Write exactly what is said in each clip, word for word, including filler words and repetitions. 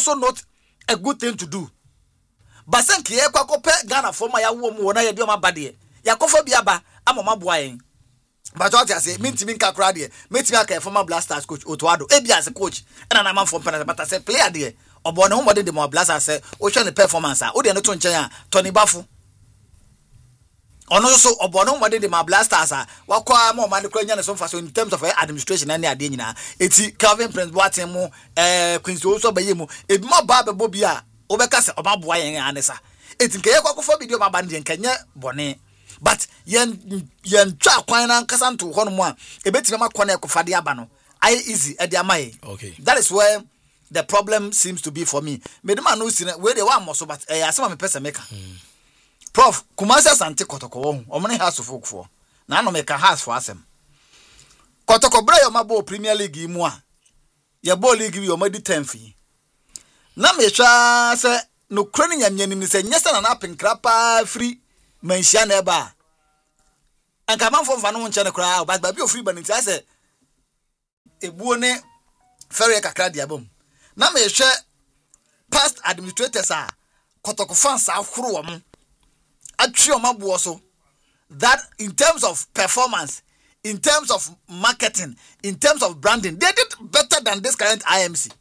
also not a good thing to do. But sen ki e kwa ko pe Ghana for ma ya wo mu wona ye de o ma ba de ya kofa bi aba amoma boa yen. But what I say, mean to me, Cacradia, meet me a former Blasters coach, Otuado, Ebi as a coach, and an amount from Penna, but I said, player dear, or born home, what did the more Blaster say, Ocean the performance, or the Noton Chaya, Tony Baffu. Or also, or born home, what did the more Blasters are, what quite more money so far, so in terms of administration and the Adina, it's Calvin Prince Watemo, eh, Queen's also by you, it more Baba Bobia, Overcast, or Boy and Anessa. It's in Kayako for video, my band in Kenya, Bonnet. But yen yen twa kwan na nkasa to ho no mo a ebetima makwane ekofade aba I easy e de amai. Okay, that is where the problem seems to be for me. Me dem no see we dey one more so but eh asema me pesa maker. Prof Kumasi Asante Kotoko wo omo ne house folk for na no make house for asem Kotoko bra yo mabo Premier League mu a ye ball league bi o ma di ten fi na me twa se no kroni nyamyanim ni se nyesa na na penkrapa free mention eba anka man fo no nche ne kra but ba bi o free ban nti ase ebuo ne ferry kakra dia bom na me hwe past administrators a Kotoko fans ahoro wo mo atwe o mabo so that in terms of performance, in terms of marketing, in terms of branding, they did better than this current I M C.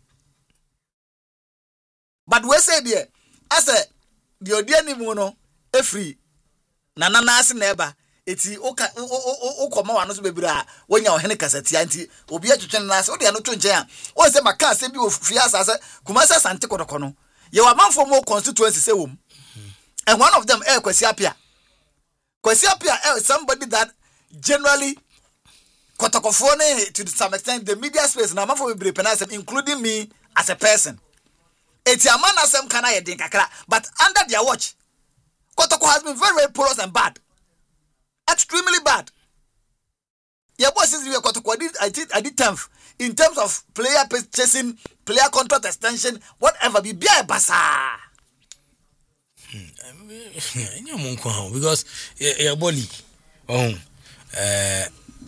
But we say there as a the odiani mu no e free na na na ase na eba eti oka okoma wa no so bebira wonya ohene kasati anti obi atwetwe na ase odi ano to nchen o se maka ase bi ofia asase Kumasi Asante Kotoko no ye wa manfo mo constituency se wom and one of them eh Kwesi Apia Kwesi Apia eh somebody that generally Kotoko phone to some extent the media space na manfo bebira penance including me as a person eti amana sem kana ye din kakra but under their watch Kotoko has been very very porous and bad. Extremely bad. Your boss is Kotoko did I did I did tenth in terms of player purchasing, player contract extension, whatever be be a basa. Because your body oh uh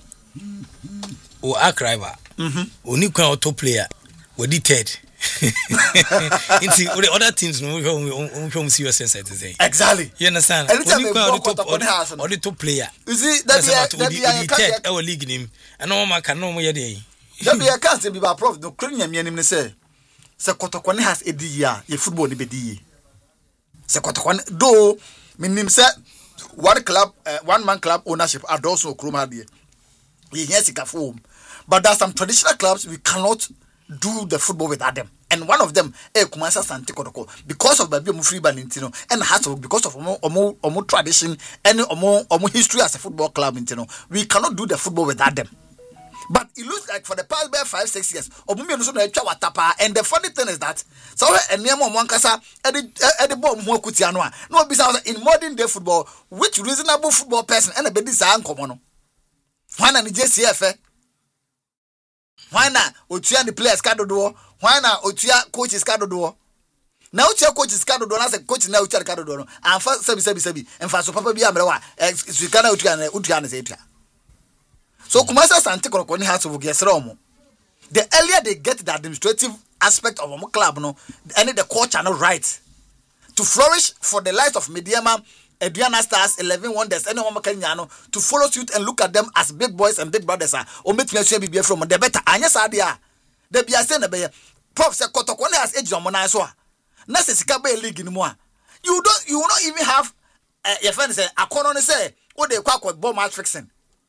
o Akriva mm-hmm. Only can auto player we did third. Into other teams no we we serious sense to say exactly you understand only the top or the top player you see that be that our league name and no man can no more dey that be a can't be by prof no clean me anim say say Kotoko has a year ye football ni be di say Kotoko do minim say one club uh, one man club ownership also kroma dey ye here sika form but there's some traditional clubs we cannot do the football without them. And one of them, eh, Kumasi Asante Kotoko, because of Babi Omu free banintino, and has to because of Omo Omo Omo tradition and Omo Omo history as a football club intino, we cannot do the football without them. But it looks like for the past five six years, Omu Mianuso na echa watapa. And the funny thing is that so and Niamo Mwankasa edi edi bo Mwa Kutianwa. No bisa in modern day football, which reasonable football person and a bedi sa ankomono. Wana ni J C F eh. Why na otua the players card do? Why na otua coaches card do? Na otua coaches card do na say coach na otua card do no. Anfa sabi sabi sabi. Enfa so papa bi amrewa. Su kana otua na otua na say otua. So Kumasi Asante Kotoko ni has to gesra omo. The earlier they get the administrative aspect of omo club no, any the culture no right to flourish for the lives of Mediama Adriana Stars, eleven Wonders, anyone Makanyano to follow suit and look at them as big boys and big brothers are. Or make me be from the better. Anya Sadia. They be a sender by Prof. Kotoko has age on Monaswa. Nasa Be League in Moa. You don't, you will not even have uh, your friend say, a corner say, what they quack with bomb match fixing.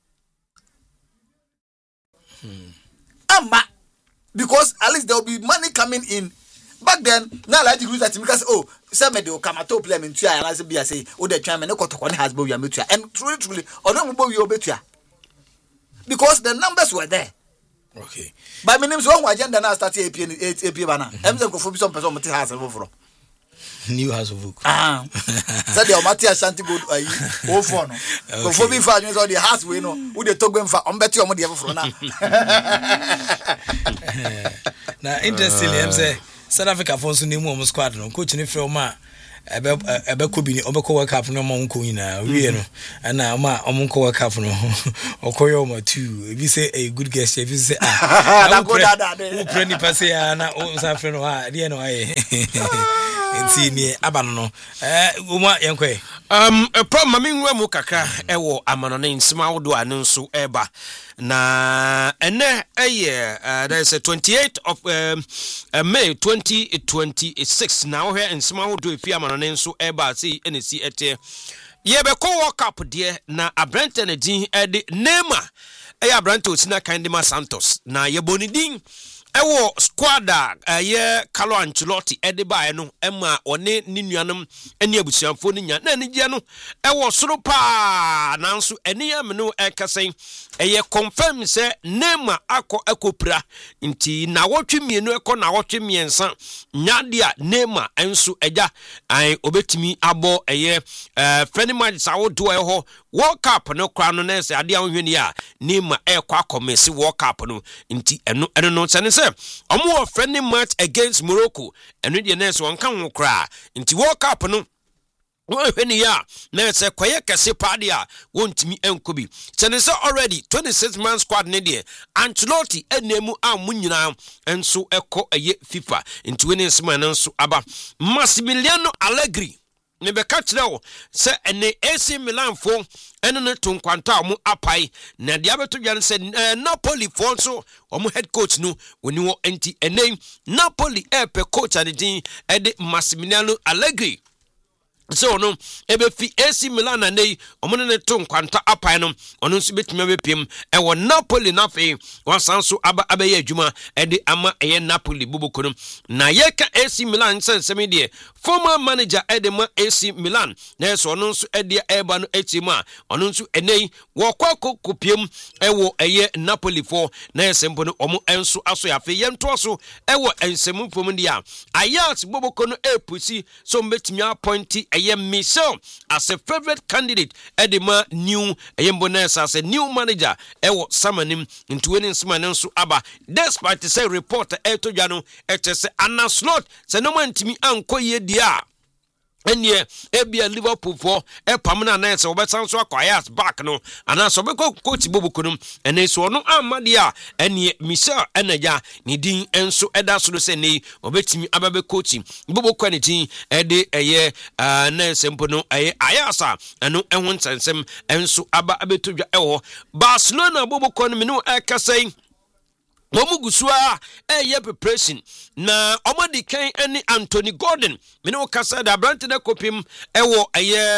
Amma, because at least there will be money coming in. Back then, now like the group that because oh, some of the come to play in Tia and as be say, oh, the chairman Kotoko has bow your mutua and truly, truly, or no bow your betua because the numbers were there. Okay, by my name's one agenda now started A P eight A P banner. I'm going to for some person has a over new house of book. Ah, said the Matthias Asante go oh for no. So for me, for all the house we know who they talk going for. I'm betting on the ever for now. Now, interestingly, I'm saying. South Africa for so name squad no coach ni from ma ebe ebe ko bi ni obeko world cup no mo nko nyina wie no na ma omo nko world cup no okoyo ma two ebi say a good guest ebi say ah na go da da de pre ni pase ya na o sa fre no ha de no aye enti ni aba no eh uma yenkwe um pro mami nwa mu kakra ewo amanone nsima wodo anu nso eba na ene eye uh, there is a twenty-eighth of um, uh, May twenty twenty-six now here in small do if amanone nso eba see ene si ete ye be ko world cup de na abrante na din e de Neymar e abrante osina Kandima Santos na ye bonidin ewo squad a ye Carlo Ancelotti e de bae no ema one ni nuanom ene abusuanfo ni nya na ni gye no ewo soro pa nanso ene ya me no e kasen eye confirm say Neymar akọ akopra nti na wotwe mienu ekọ na wotwe miensa nyade a Neymar enso eja ai obetimi abo eye eh friendly match sawodo e ho World Cup no kra no na se ade anhwani a Neymar e kwa komesi World Cup no nti eno eno no sene se omo friendly match against Morocco eno de na se wonka ho kra nti World Cup no when ya na se kwaye kese pade a wontimi enkobi sene se already twenty-six man squad ne de Ancelotti enemu amunyina enso ekọ eye FIFA nti we ne nsema na nso aba Massimiliano Allegri ne be ka kire wo se ene A C Milan fo ene ne tonkwanta mu apai na de abeto dwan se Napoli fo so omo head coach no woni wo enti ene Napoli epe coach adin e de Massimiliano Allegri. So no ebe fi A C Milan na nei omo ne to nkwanta apai no ono nso betime bepiem e wo Napoli na fe wasanso aba abaye adwuma e de ama eye Napoli bubukono na ye ka A C Milan senseme de former manager e de ma A C Milan na so ono nso e de eba no etima ono nso enei wo kwako kopiem e wo eye Napoli fo na esempo no omo enso aso ya fe ye nto so e wo ensemu fom dia Ayat bubukono e pusi so mbetimi appointi eye Michel as a favorite candidate edema new Ayembonesa as a new manager ewo samanim into winning smanin so aba despite the say reporter eto jano etese anaslot se no mantimi anko ye dia enye ebia Liverpool for e pamna na se obesan so akwayas back no ana so be coach bobukunum ene so no amadia enye Michel enaja ni din enso eda so se ni obetimi ababe coaching bobokwa ni tin e de eye na sempo no eye ayasa eno ehun nsensem enso aba abetodwa ewo Barcelona bobokwa no me no ekasai Omugusua eye preparation na omadi kan eni Anthony Gordon mene o kasa da brand na kopim ewo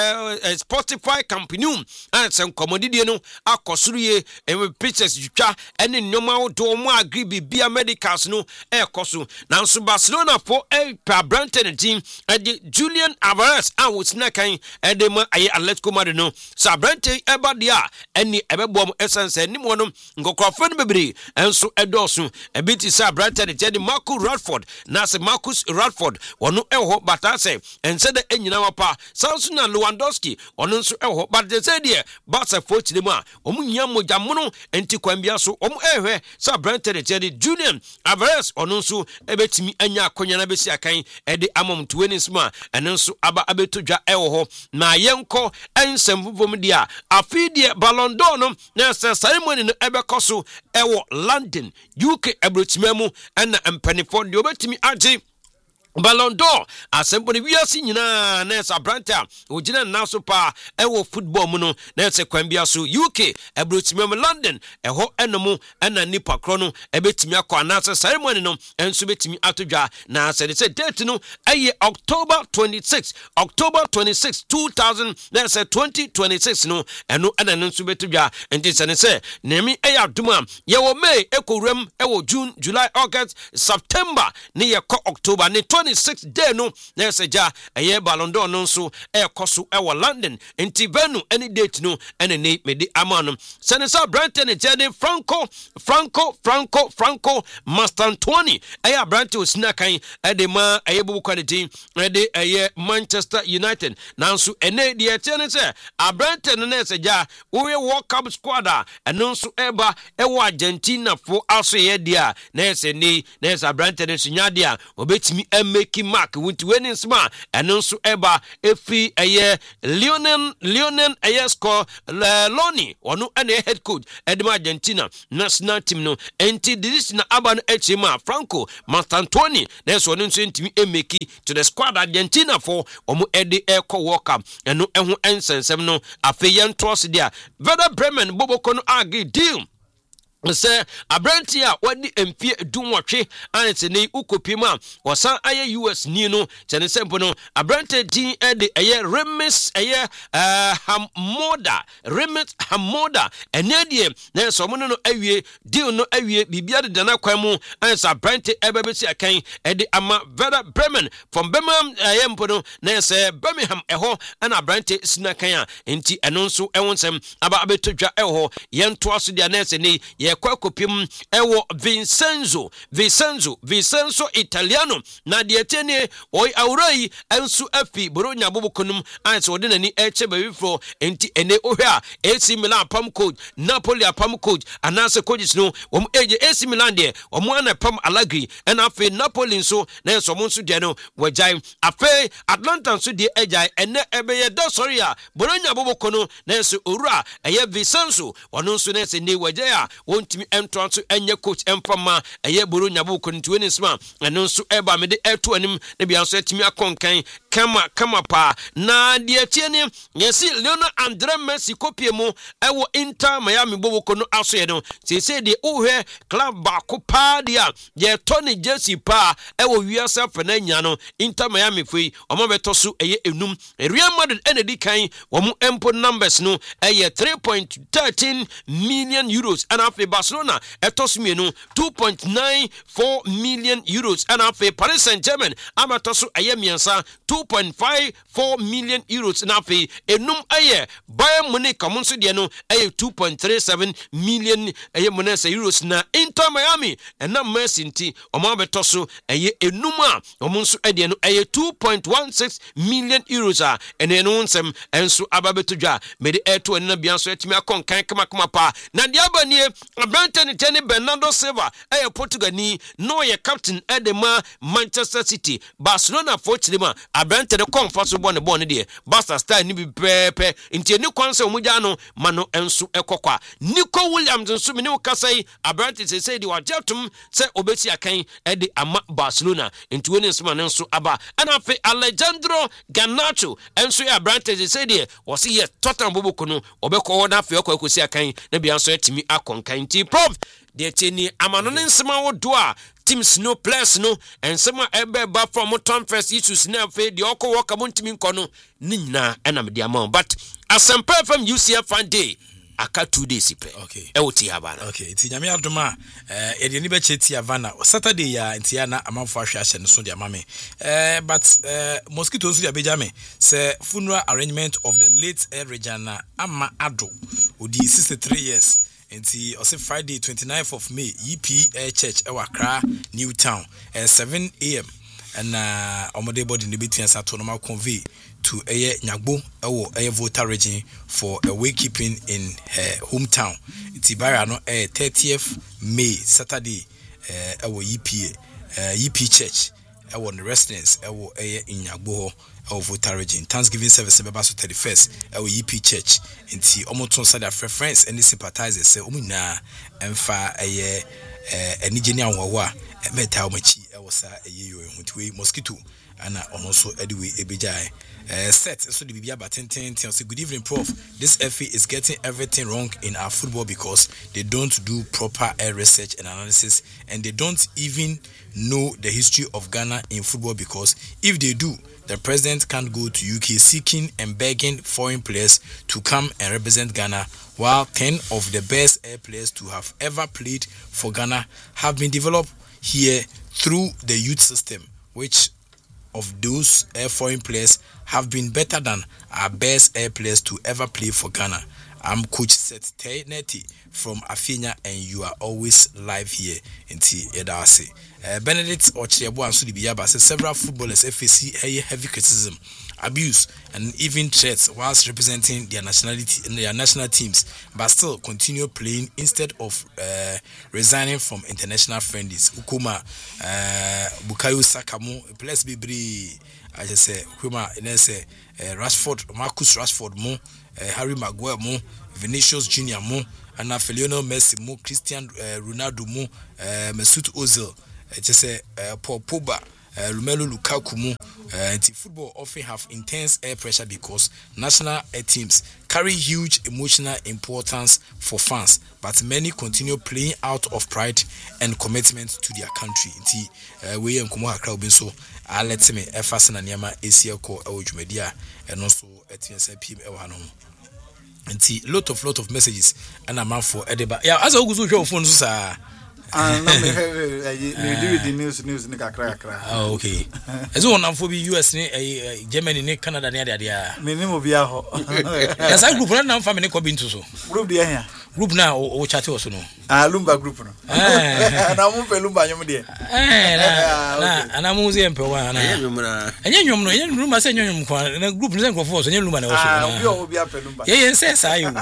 eye Spotify company ansen komodidie no akosuru ye pictures jutwa eni nyoma wo do mo agree bibia medicals no e koso na nso Barcelona for e pa brand na team e de Julian Alvarez a wo sina kan e de ma aye Atletico Madrid no sa brand e ba dia eni ebebo mo essence ni mo no ngokrofo no bebre enso edo so a bit is a Brighton and Marcus Rashford Nase Marcus Rashford wonu eho batase and said the enyina wapa Samson and Lewandowski wonu so eho but they said here Barca forty dem a omu nyamo jamono enti kwambia so omu ehwe sa Brighton and Julian Alvarez wonu so ebetimi anya akonya na besi akan e de amom twenty sma eno so aba abetodwa eho na yenko ensem vvom dia afidie Ballon d'Or no na ceremony no ebekoso ewo London U K ebrochimemu na empanifo de obetimi age Ballon d'Or asempone wiase nyina na esa branta ogina naso pa ewo football mu no na ese kwambia so U K ebrochimemu London eho enomu na nipa kro no ebetimi akọ anasa ceremony no enso betimi atodwa na se de date no eye October twenty-sixth October twenty-sixth two thousand na se twenty twenty-six no eno na enso betodwa enti se ne se nemi eye aduma ye wo May ekowrem ewo June July August September ne ye ko October ne twenty-sixth day no na se ja eye Ballon d'Or no so e koso e wo London enti benu any date no ene ne mede amano senesa Brighton e jade Franco Franco Franco Franco Mastantoni eye Brighton osina kan e de ma eye bubu ne din e de eye Manchester United nanso ene de e tiene se Brighton na se ja wo World Cup squad a eno so eba e wo Argentina fo aso ye dia na se ni na se Brighton so nya dia obetimi make mark with winning smart and also eba efi eye Lionel Lionel eye score Loni onu ane head coach edema Argentina national team no enti this na aba no echema Franco Mastantoni na so no nso ntimi emeki to the squad Argentina for omo ede eko World Cup eno eho ensensem no afeyen toss dia Werder Bremen boboko no agi deal say abrantia wadi empie dunwotwe anetene ukopima wasan aye U S ni no tene sempo no abrante din e de eye Remis eye uh, Hamoda Remis Hamoda enedie na so mo no awie deal no awie bibia de dana kwan mu ansa abrante ebebesi akan e de ama Werder Bremen from Birmingham eye mpo no na say Birmingham eho na abrante sina kan a enti eno nso ewonsem aba abetodwa eho yento aso dia na se ni ye kwakopim ewo Vincenzo Vincenzo Vincenzo Italiano na de tene oi aurai ensu afi Bologna bobokonum anse wode nani eche bawifro enti ene ohwa A C Milan pam coach Napoli pam coach anase coaches no wom eje A C Milan de omo ana pam Allegri and afi Napoli nso na so mo nso de no wajai afi Atlanta nso de ejai ene ebeye da sorry a Bologna bobokono na so owura eye Vincenzo wono nso na se ne wajai a wontimi entranso enye coach empama eye Bologna bobokono twenty sma eno nso eba me de eto anim na bia nso etimi akonkan kama kama pa na de tiene yesi Lionel Andre Messi kopie mu ewo Inter Miami bobokono aso ye no se se de ohwe club ba ko pa dia ye Tony Jesse pa ewo wiasa fana nya no Inter Miami fui omo beto so eye enum Real Madrid enedi kan omo empo numbers no eye three point one three million euros and afi Barcelona etos mienu two point nine four million euros and afi Paris Saint-Germain amatoso eye miensa two point five four million euros and afi enum eye Bayern Munich kamonso de no eye two point three seven million eye monesa euros na Inter Miami ena Messi nti omo betoso eye enum a omo nso ede no eye two point one six million euros a ene no nsem enso ababetodwa mede eto ene na bianso etimi akonkan kama kama pa na de abanie Abrante Tene Bernardo Silva eye Portugal ni no ye captain edema Manchester City Barcelona for chilima Abrante de konfaso bone bone de Barca star ni bi pepe nti ni kwanse omugya no mano enso ekokwa Nico Williams nso me ne ukasai Abrante se se di wajetum se obeti akan ede ama Barcelona nti woni nso man nso aba ana fe Alejandro Garnacho enso ya Abrante se se de wose ye Tottenham bobokono obekọ na fe okokosi akan na bia nso etimi akonkan ti prof de teni amano ne nsema wo do a teams no players no ensema ebe ba from Tom first issues na fe de okọ work abontimi nko no ni nyina ena me de ama but Asempa F M U C F fan day aka two days ipe okay e woti Havana okay ti nyame adoma eh e de ni be cheti Havana Saturday ya ntia na amanfo ahwe ahye no so de amame eh but eh mosquito nso de abeja me say funeral arrangement of the late Air Regina Ama Ado odi sixty-three years nti ose Friday twenty-ninth of May E P A Church e Accra Newtown at seven a m and uh omode body ne between sato normal convey to Eye Nyagbo ewo Eye voter region for a wakekeeping in her hometown. It's Ibara no eh thirtieth May Saturday eh ewo E P A uh, E P Church ewo the residence ewo Eye Nyagbo ewo voter region. Thanksgiving service beba so thirty-first ewo E P Church. Nti omoton sa their friends and sympathizers say omu na emfa Eye eh enigeni anwawa meta omachi ewo sa Eye yo ehuntiwe mosquito ana ono so anyway ebejai uh, set so the bibia batenten say good evening prof, this F A is getting everything wrong in our football because they don't do proper air research and analysis and they don't even know the history of Ghana in football because if they do, the president can't go to U K seeking and begging foreign players to come and represent Ghana while ten of the best air players to have ever played for Ghana have been developed here through the youth system, which of those air foreign players have been better than our best air players to ever play for Ghana. I'm Coach Seth Teneti from Afinya, and you are always live here in T Edase. Uh, Benedict Ochebo and Sudi Biyaba says several footballers F A C a heavy criticism, abuse, and even threats whilst representing their nationality in their national teams, but still continue playing instead of uh, resigning from international friendlies. Ukuma, uh, Bukayo Sakamu, Bless Bibri, I just say, Ukuma, and then say Rashford, Marcus Rashford, mo, uh, Harry Maguire, mo, Vinicius Junior, mo, and Lionel Messi, mo, Cristiano uh, Ronaldo, mo, uh, Mesut Ozil. Just say uh, Paul Pogba, uh, Romelu Lukaku, uh, and football often have intense air pressure because national uh, teams carry huge emotional importance for fans, but many continue playing out of pride and commitment to their country. Nti we and Kumo Accra bin so I let me efase na niama esiako e odwumadia and also at P M e wa no. Nti lot of lot of messages and amount for edeba. Yeah, as oguzu hwe phone so sa Ah, no, me me do with the news news ni kakra kakra. Oh, okay. Ezo won amfo bi U S ni Germany ni Canada ni ade ade. Me ni mo bia ho. Yes, I group na amfa me ni ko bi nto so. Group dey here. Group na o chat so no. Ah, Lumba group no. Eh. Na mo pe Lumba nyom dey. Eh, na na mo ze empe wa na. Enye nyom na. Enye nyom no, enye Lumba se enye nyom kwa na group ni se nkofo so enye Lumba na wo so. Ah, obi obi ape Lumba. Ye ye nse sa yo.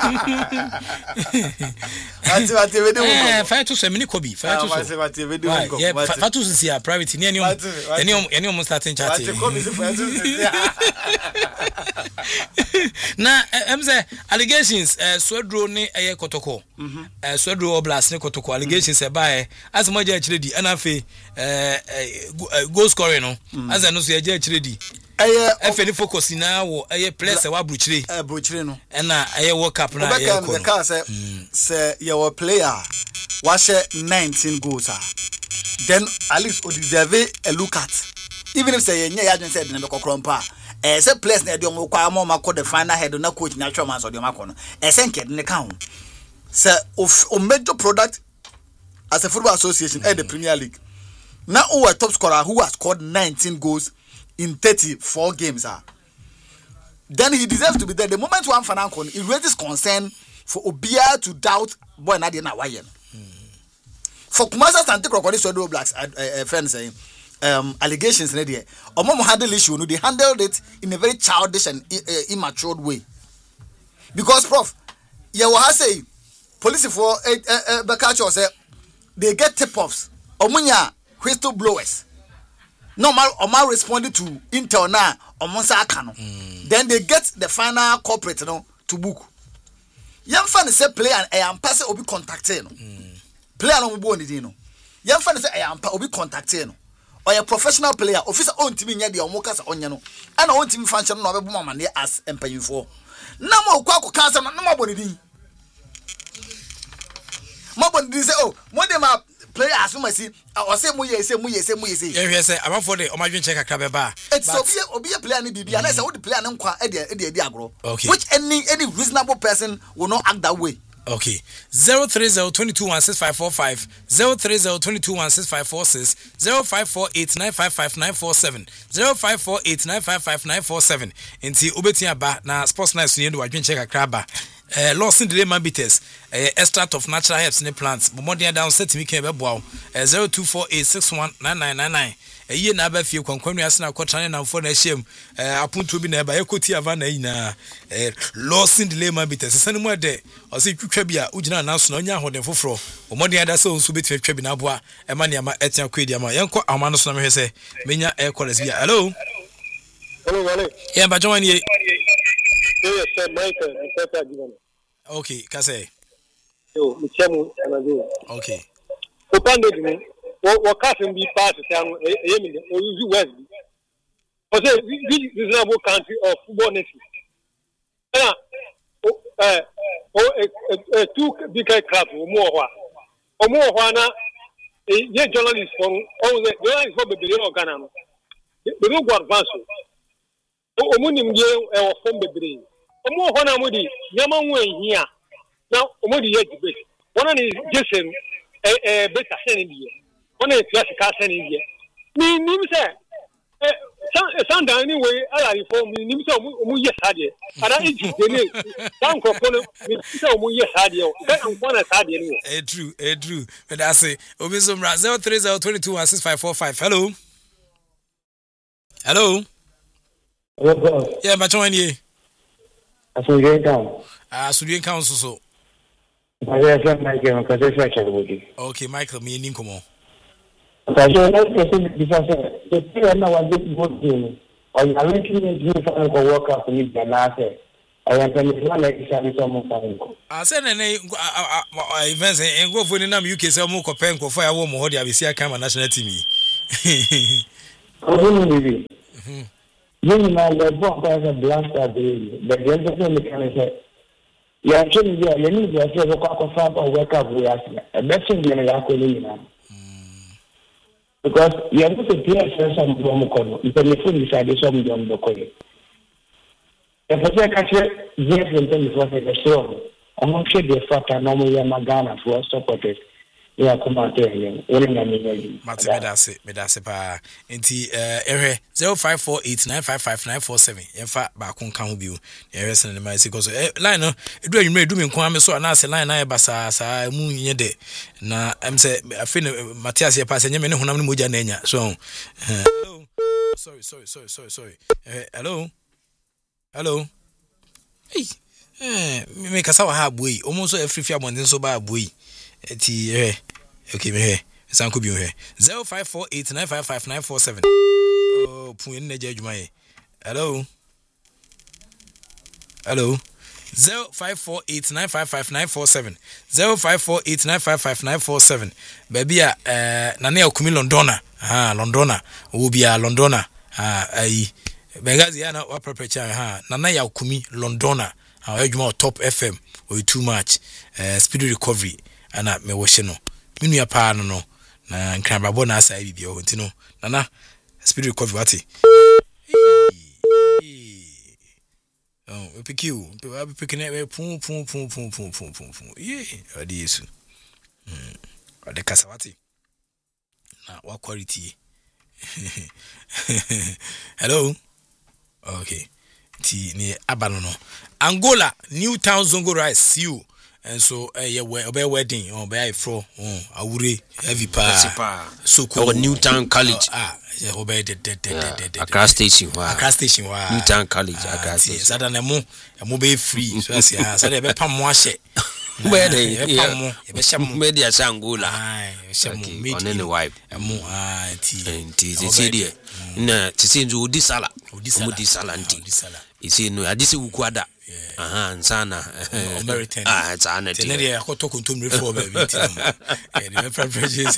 Ati ati we dey wo. Eh, fa to so me ni ko bi, fa to so. Ati ati we dey wo. Yeah, fa to so sia private ni eni eni eni eni starting chat. Ati ko bi se fa to so. Na em say allegations eh Swedro ni eye kotoko. Eh Swedro Oblast ni kotoko allegations e ba e as mo je akire di ana fe eh goal scoring no as no so je akire di eye efe ni focus na wo eye place e wa bruchire eh bruchire no e na eye world cup na eye ko no ka say say your player wa share nineteen goals ah then at least o deserve a look at even if say nya ya dwen say de ko krompa eh say place na de o kwa ma ma ko the final head na coach na twema so de ma ko no eh say nke de ka ho say o major product as a football association at the Premier League. Now who a top scorer who has scored nineteen goals in thirty-four games ah. Then he deserves to be there. The moment one fan it raises concern for Obia to doubt boy na dey na why. For Kumasa Sante Crocodile Swedro Blacks uh, uh, friends saying um allegations in there. Omo handle issue no they handled it in a very childish and uh, immature way. Because prof you will say police for uh, uh, Bakacho say they get tip-offs. Omunya whistle blowers. Normal Omar responded to Intel na Omonsa Akano. Then they get the final corporate no to book. Young fan say player and I am pass obi contacting no. Player no bo ni no. Young fan say I am obi contacting no. Or a professional player officer on team nya de omo kasa onya no. And on team function no be mama ne as empanyinfo. Na mo kwa ko kansa no mo bo ni din. Mobon did say, oh, more than my player as soon as see, or say, Muye, say, Muye, say, Muye, say, yes, say, I'm for the Omagin check a crabba. It's Sophia or be a player, and I said, what the player and Eddie Diagro. Okay. Which any any reasonable person will not act that way. Okay. Zero three zero twenty two one six five four five, zero three zero twenty two one six five four six, zero five four eight nine five five nine four seven, zero five four eight nine five five nine four seven. Inti Ubetia ba na sports nice to you do check a crabba. Uh, lost in the lemon bitters, uh, extract of natural herbs in the plants. But more than down set me came wow. Zero two four eight six one nine nine nine nine. A year never few concrete as now quatrain and for the shame. Uh, upon to be never a cotia vana. Lost in the lemon bitters. Send more day. Or see Crabia, Ujana announced no yahoden for fro. Or more than other souls who bit Crabinabua, a maniama etiam quediama. Yanko Amanos Name say, Mena air quality. Hello. Hello, hello. Yeah, but join ye. Yes, sir, Michael, I'm given. Okay, Kase. So, Michelle, and I do. Okay. Open the me. What can't be part of town, aiming or use West. For say, this reasonable country of football nation. Uh, oh, two big clubs or more. Or more, Juana, a journalist from all the journalists from the Billion of Ghana. The room was advanced. Omunim ye e from the brain. Omo hona mudi yama nwe hia. Na omudi ye debate. One is Jason eh eh better send in here. One is classic send in here. Me nim say eh some Uganda anyway, I reform him so yes idea. And I eat it. Down component so yes idea. That I'm one as idea. Eh true, eh true. But I say Obisum zero three zero two two one six five four five. Hello. Hello. Hello. Yeah, but when you Asudien Town. Ah, Asudien Council so. Okay, Michael, me and Ninkomo. I don't know if the people know what this good thing. Or you are making it for a worker for me than I say. I want to make one like this. I said, and events and go for the name U K Selmo Copenco for a woman who have seen a national team. I don't know. You know, the book has a blast at the but the other thing say. You actually, you need to have a cup of fun or wake up with us. A better than a colleague. Because you have to play some Bromoco, you can fully decide some young Bocoy. If I say, catch yes, and then before the show, I'm not sure the fact I normally am a Ghana for supporters. Yeah, come on, tell you. Medase, Medase pa. Inti eh zero five four eight nine five five nine four seven. Yemfa ba kon kan obi o. E resen ne mai se ko so line no edu anwumre edu me nko am so na se line na e basa sa mu nye de. Na em se afi ne Matthias ye pa se nye me ne honam ne moja na nya. So hello. Sorry, sorry, sorry, sorry, sorry. Eh hello. Hello. Hey. Eh me kasa wa ha boy. Omo so afrifia abondin so ba boy. Eti eh okay me here sanko bi here zero five four eight nine five five nine four seven. Oh pun na je adwuma ye. Hello. Hello. zero five four eight nine five five nine four seven. zero five four eight nine five five nine four seven. Baby a eh na na akumi Londona. Ha Londona. Wo bia Londona. Ha ai Bengazi ya na wa prepacha ha na na ya akumi Londona. Ha adwuma Top F M or too much. Uh, speed recovery ana me wo hye no minu ya pa no no na nkran babo na asa bibi o ntino nana speed recovery wati oh we pick you we pick na we pum pum pum pum pum pum pum pum yeah odi yesu mm odi kasa wati na wa quality hello okay ti ni abano no Angola Newtown Zongo Rice you and so eh yeah we wedding on be fro oh awure heavy pa so ko Newtown College ah yeah obe de de de de Accra station wa Accra station wa Newtown College Accra station sada na mu mo be free so as ya sada be pam mo ahye where dey pam mo e be sham me dia Angola ah e sham me on any wife mo ah ti ti ti dia na ti se nju odi sala odi sala nti isi no adise wukwada aha nsana American ah tsana ti ne ya ko to kuntum refo ba bi ti eh the preferences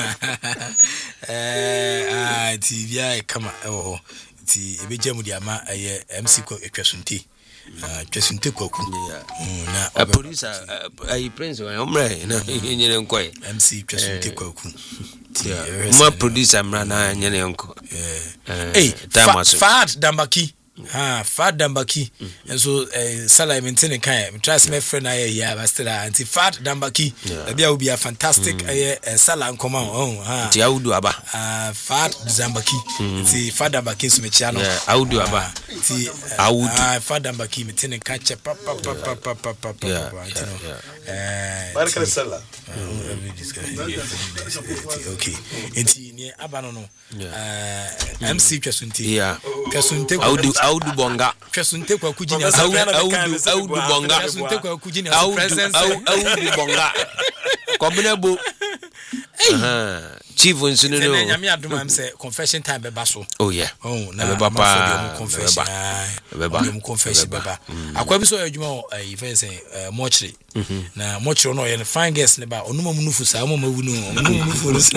eh ah ti bia kama eh ti ebeje mu dia ma eh M C ko etwasunti ah etwasunti kwaku na police ai prince wa omre na nyere nkoe M C etwasunti kwaku ti ma producer mra na nyere nko eh Fad Dambaki ha Fad Dambaki and so uh, Salah maintain kan trust my friend aye here but still anti Fad Dambaki there will be a fantastic aye Salah nkoma oh ha ti audu aba ah Fad Dambaki ti Fad Dambaki so me chiano audu aba ti audu ah Fad Dambaki maintain kan che pa pa pa pa pa pa pa pa eh Barka Salah okay enti ni aba no no M C Kwasunti yeah Kwasunti audu audu bonga Kwasunte kwa kujini audu audu audu bonga Kwasunte kwa kujini presence audu bonga kwabnabo eh chief nsunu no na nyame adom am say confession time beba so oh yeah oh na beba pa confession beba beba confession beba akwa bi so adwuma even say mochri na mochri no ye fine guest ne ba onuma munufu sa mo mawu no onuma munufu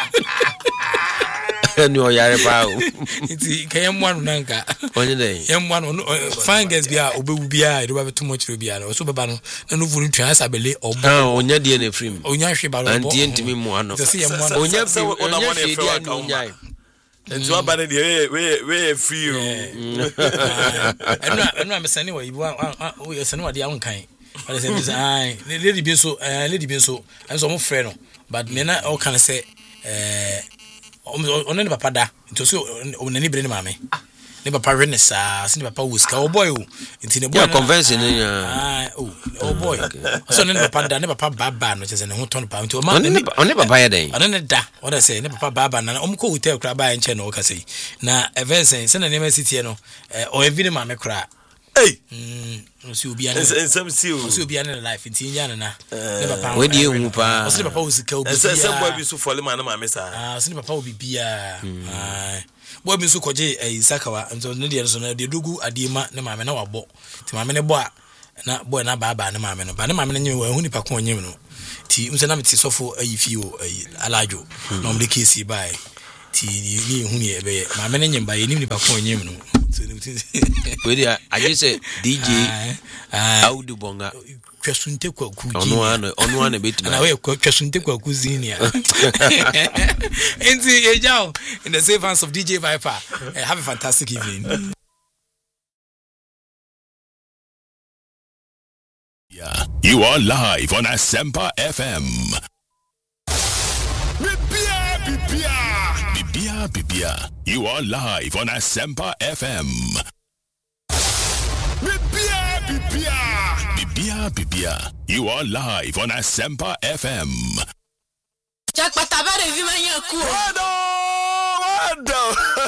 ni o yare pa o iti kayen mwanu nanka onye dey yem mwanu fangers bia obewu bia do ba beto mochiro bia no so beba no na no vuru twa asabele obo ah onye de na free onya hwe ba ro anti ntimi mu ano onye fi onye hwe dia ni onya nti wa ba ne de we we free o enu enu amesani wa ibu o yesani wa dia wonkan wale say this ai lady bi so lady bi so enso mo frɛ no but me na o kan say eh on ne papa da nti so onani bre ne maame ne papa renesa se ne papa wuska o boy o nti ne boy ya convention ne ya oh oh boy so ne papa da ne papa baba no chese ne ho ton pa nti o ma ne papa ya den ana ne da o da say ne papa baba na o mko hotel kra ba enche no o ka say na events se na ne ma city no o evini ma me kra hey mm o si obi ana ensem si o si obi ana life nti nya na ne papa we die hu pa o se papa wuska obi ensem se boy bi so fole ma na ma me sa ah se papa obi bia ah boy bi so koje eh sakawa nso ne de so na de dogu adima ne maame na wabo ti maame ne bo a na boy na baba ne maame no ba ne maame ne nyi hu ni pa ko nyim no ti nso na meti sofo ayi fi o ayi alajo na mde kesi bai ti ni hu ni ebe maame ne nyim ba ye ni pa ko nyim no we dia aje se D J Audu Bonga kwasunte kwa kuji onu ana onu ana betima na we kwasunte kwa kuzini ya enti ejao in the safe hands of D J Viper. Uh, have a fantastic evening. Yeah, you are live on Asempa F M. Bibia, bibia, bibia, bibia. You are live on Asempa F M. Bibia, bibia, bibia, bibia. You are live on Asempa F M. Jack Patabare Vimanya Ku. Wado, wado.